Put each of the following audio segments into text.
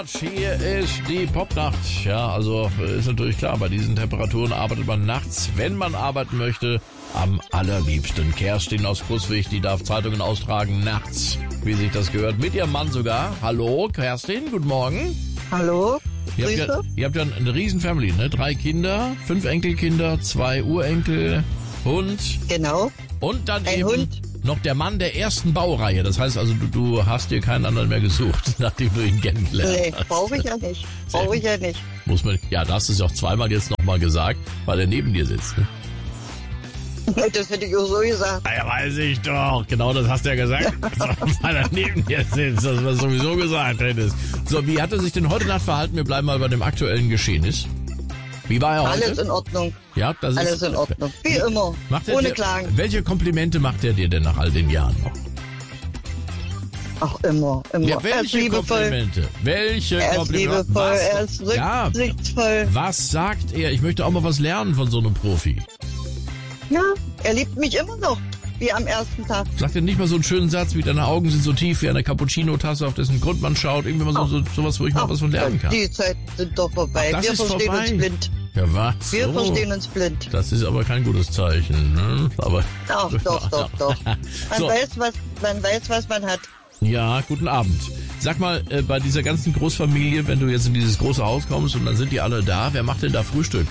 Hier ist die Popnacht. Ja, also ist natürlich klar, bei diesen Temperaturen arbeitet man nachts, wenn man arbeiten möchte, am allerliebsten. Kerstin aus Crußwig, die darf Zeitungen austragen nachts, wie sich das gehört, mit ihrem Mann sogar. Hallo, Kerstin, guten Morgen. Hallo, Ihr habt ja eine riesen Family, ne? 3 Kinder, 5 Enkelkinder, 2 Urenkel, Hund. Genau. Und dann Ein eben Hund. noch der Mann der ersten Baureihe. Das heißt also, du hast dir keinen anderen mehr gesucht, nachdem du ihn kennengelernt Nee, hast. brauche ich ja nicht. Brauche ich ja nicht. Muss man, ja, da hast du es ja auch zweimal jetzt nochmal gesagt, weil er neben dir sitzt. Ne? Das hätte ich auch so gesagt. Ja, weiß ich doch. Genau das hast du ja gesagt. Weil er neben dir sitzt, dass du das sowieso gesagt hättest. So, wie hat er sich denn heute Nacht verhalten? Wir bleiben mal bei dem aktuellen Geschehnis. Wie war er heute? Alles in Ordnung. Ja, das Alles ist in Ordnung. Wie immer. Macht er Ohne dir, Klagen. Welche Komplimente macht er dir denn nach all den Jahren noch? Ach, immer. Ja, Er ist welche liebevoll. Komplimente? Welche Er ist Komplimente? liebevoll. Was? Er ist Ja, rücksichtsvoll. was sagt er? Ich möchte auch mal was lernen von so einem Profi. Ja, er liebt mich immer noch. Wie am ersten Tag. Sagt er nicht mal so einen schönen Satz wie, deine Augen sind so tief wie eine Cappuccino-Tasse, auf dessen Grund man schaut. Irgendwie mal sowas, wo ich mal was von lernen kann. Die Zeiten sind doch vorbei. Ach, das Wir ist verstehen vorbei? uns blind. Ja, was? Wir So. verstehen uns blind. Das ist aber kein gutes Zeichen, ne? Aber Doch. Man So. weiß, was man hat. Ja, guten Abend. Sag mal, bei dieser ganzen Großfamilie, wenn du jetzt in dieses große Haus kommst und dann sind die alle da, wer macht denn da Frühstück?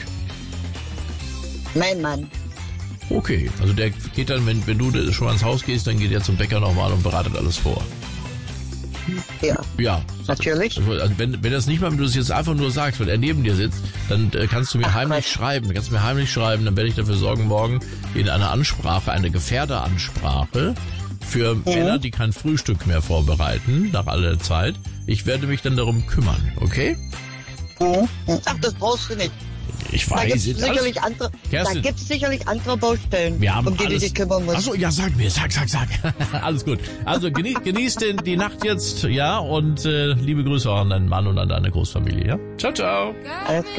Mein Mann. Okay, also der geht dann, wenn du schon ans Haus gehst, dann geht er zum Bäcker nochmal und bereitet alles vor. Ja. Ja. Natürlich. Also wenn das nicht mal, wenn du es jetzt einfach nur sagst, weil er neben dir sitzt, dann kannst du mir heimlich schreiben. Dann werde ich dafür sorgen, morgen in einer Ansprache, eine Gefährderansprache für Männer, die kein Frühstück mehr vorbereiten, nach aller Zeit. Ich werde mich dann darum kümmern, okay? Ach, das brauchst du nicht. Ich Da weiß gibt es jetzt sicherlich andere, Kerstin. Baustellen, Wir haben um die du dich kümmern musst. Achso, ja, sag mir, sag. Alles gut. Also genießt die Nacht jetzt, ja, und liebe Grüße auch an deinen Mann und an deine Großfamilie, ja? Ciao, ciao. Alles klar.